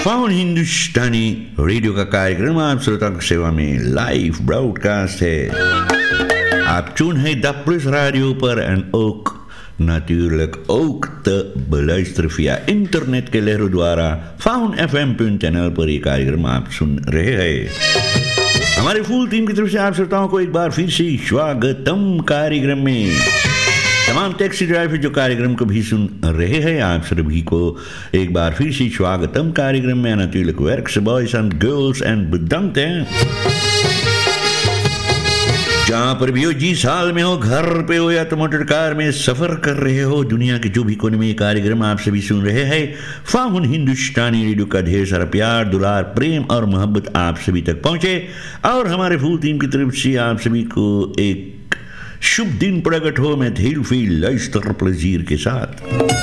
Faun हिंदुस्तानी radio का कार्यक्रम आप श्रोताओं की सेवा में लाइव ब्रॉडकास्ट है. आप चुन है द प्लस रेडियो पर en ook natuurlijk ook te beluisteren via internet के लहरों द्वारा faunfm.nl पर ये कार्यक्रम आप सुन रहे हैं. हमारे फुल टीम की तरफ से आप श्रोताओं को एक बार फिर से स्वागतम कार्यक्रम में. तमाम टैक्सी ड्राइवर जो कार्यक्रम को भी सुन रहे हैं, आप सभी को एक बार फिर से स्वागतम कार्यक्रम में. natuurlijk werkse boys and girls en bedankt हैं. जहाँ पर भी हो, जिस हाल में हो, घर पे हो या तो मोटर कार में सफर कर रहे हो, दुनिया के जो भी कोने में ये कार्यक्रम आप सभी सुन रहे हैं, फाउन हिंदुस्तानी रेडियो का ढेर सारा प्यार, दुलार, प्रेम और मोहब्बत आप सभी तक पहुंचे. और हमारे फुल टीम की तरफ से आप सभी को एक शुभ दिन प्रकट हो में heel veel luister plezier के साथ.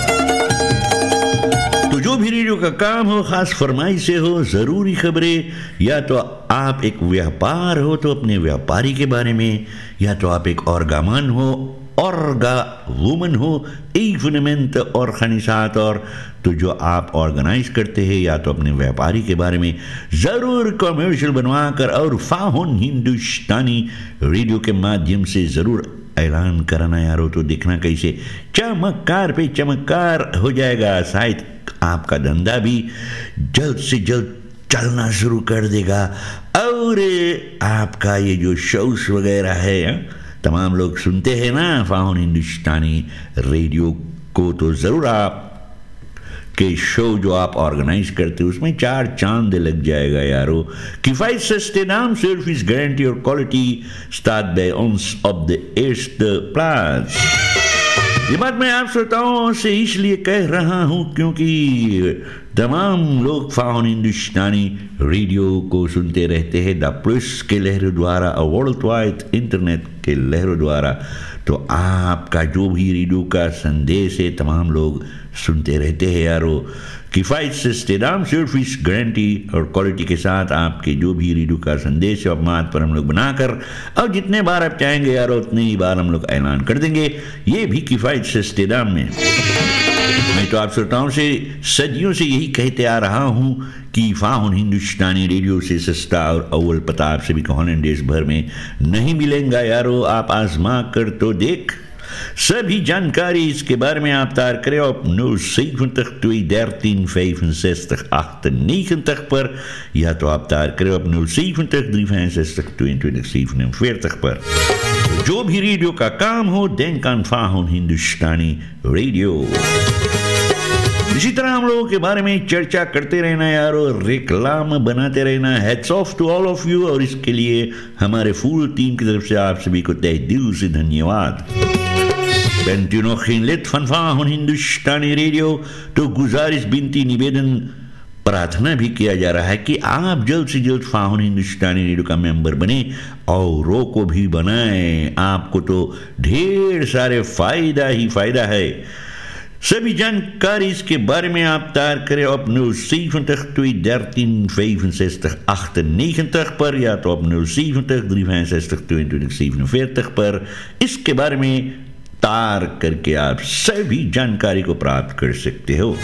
तो जो भी रेडियो का काम हो, खास फरमाइश से हो, जरूरी खबरें, या तो आप एक व्यापार हो तो अपने व्यापारी के बारे में, या तो आप एक ऑर्गामन हो, ऑर्गा वुमन हो, इवेंट ऑर्गेनाइजात, और तो जो आप ऑर्गेनाइज करते हैं या तो अपने व्यापारी के बारे में ज़रूर कमर्शियल बनवाकर और फाउन हिंदुस्तानी रेडियो के माध्यम से ज़रूर ऐलान कराना यारो. तो देखना कैसे चमत्कार पे चमत्कार हो जाएगा. शायद आपका धंधा भी जल्द से जल्द चलना शुरू कर देगा. और आपका ये जो शोज वगैरह है, तमाम लोग सुनते हैं ना फाउन हिंदुस्तानी रेडियो को, तो ज़रूर आप के शो जो आप ऑर्गेनाइज करते हो उसमें 4 चांद लग जाएगा यारो. किफायत, सस्ते दाम, सर्विस गारंटी और quality start by ऑन्स of the एस्ट प्लास. ये बात मैं आप श्रोताओं से इसलिए कह रहा हूं क्योंकि तमाम लोग फाउन हिंदुस्तानी रेडियो को सुनते रहते हैं द प्लस के लहरों द्वारा और वर्ल्ड वाइड इंटरनेट के लहरों द्वारा. तो आपका जो भी रेडियो का संदेश है तमाम लोग सुनते रहते हैं यारो. किफ़ायत सस्ते दाम, सर्विस गारंटी और क्वालिटी के साथ आपके जो भी रेडियो का संदेश है मात पर हम लोग बनाकर, और जितने बार आप चाहेंगे यारो उतने ही बार हम लोग ऐलान कर देंगे, ये भी किफ़ायत सस्ते दाम में. मैं तो आप श्रोताओं से सदियों से यही कहते आ रहा हूँ कि फाउन हिंदुस्तानी रेडियो से सस्ता और अव्वल पता आप सभी को हॉलैंड देश भर में नहीं मिलेगा यारो. आप आजमा कर तो देख. सभी जानकारी इसके बारे में आप तार करें op 070 213 65 98 पर, या तो आप तार करें op 070 365 22 47 पर. जो भी रेडियो का काम हो, denk aan फाउन हिंदुस्तानी रेडियो. इसी तरह हम लोगों के बारे में चर्चा करते रहना यारो, रिक्लाम बनाते रहना. Heads of to all of you. और इसके लिए हमारे फुल टीम की तरफ से आप सभी को तहे दिल से धन्यवाद. Bent u nog geen lid van faun हिंदुस्तानी रेडियो, तो गुजारिश, बिनती, निवेदन, प्रार्थना भी किया जा रहा है कि आप जल्द से जल्द फाउन हिंदुस्तानी रेडियो का मेंबर बने, औरों को भी बनाएं. आपको तो ढेर सारे फायदा ही फायदा है. सभी जानकारी इसके बारे में आप तार करें op 070 213 65 98 पर, या तो op 070 365 22 47 पर. इसके बारे में तार करके आप सभी जानकारी को प्राप्त कर सकते हो.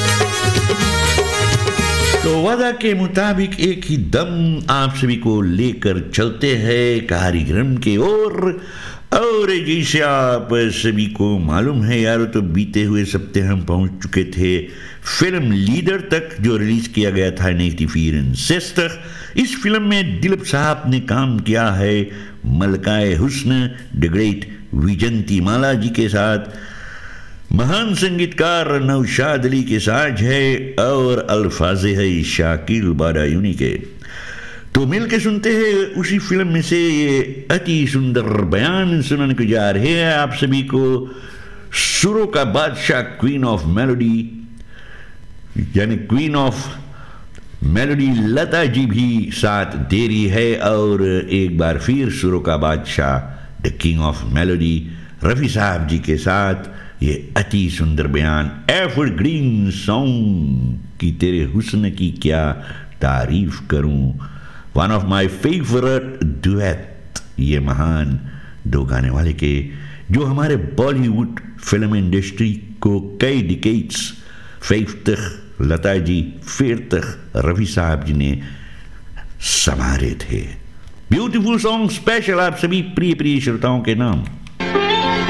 तो वादा के मुताबिक एक ही दम आप सभी को लेकर चलते हैं कार्यक्रम के ओर. और जैसे आप सभी को मालूम है यारो, तो बीते हुए सप्ताह हम पहुंच चुके थे फिल्म लीडर तक, जो रिलीज किया गया था 1964. इस फिल्म में दिलीप साहब ने काम किया है मलकाए हुस्न द ग्रेट विजंतीमाला जी के साथ. महान संगीतकार नौशाद अली के साथ है और अल्फाजे है शाकिल बादायूनी के. तो मिलके सुनते हैं उसी फिल्म में से ये अति सुंदर बयान सुनाने को जा रहे हैं आप सभी को. सुरों का बादशाह, क्वीन ऑफ मेलोडी, यानी queen of melody Lata ji भी साथ दे रही है. और एक बार फिर सुरों का बादशाह, the king of melody, Rafi साहब जी के साथ ये अति सुंदर बयान, एवरग्रीन सॉन्ग की तेरे हुस्न की क्या तारीफ करूं, one of my favourite duet. ये महान दो गाने वाले के जो हमारे बॉलीवुड फिल्म इंडस्ट्री को कई डिकेड्स 50 लता जी फिर तक रफी साहब जी ने संवारे थे। ब्यूटीफुल सॉन्ग स्पेशल आप सभी प्रिय प्रिय श्रोताओं के नाम।